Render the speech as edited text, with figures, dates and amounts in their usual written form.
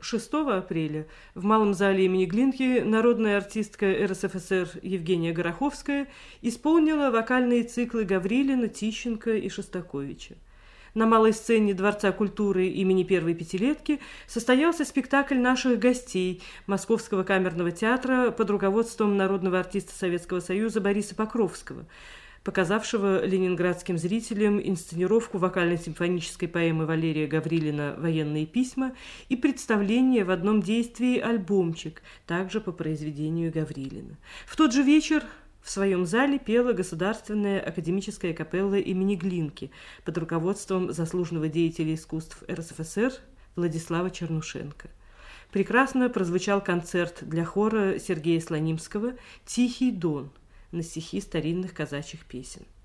6 апреля в Малом зале имени Глинки народная артистка РСФСР Евгения Гороховская исполнила вокальные циклы Гаврилина, Тищенко и Шостаковича. На малой сцене Дворца культуры имени Первой Пятилетки состоялся спектакль наших гостей Московского камерного театра под руководством народного артиста Советского Союза Бориса Покровского, показавшего ленинградским зрителям инсценировку вокально-симфонической поэмы Валерия Гаврилина «Военные письма» и представление в одном действии «Альбомчик», также по произведению Гаврилина. В тот же вечер в своем зале пела Государственная академическая капелла имени Глинки под руководством заслуженного деятеля искусств РСФСР Владислава Чернушенко. Прекрасно прозвучал концерт для хора Сергея Слонимского «Тихий дон» на стихи старинных казачьих песен.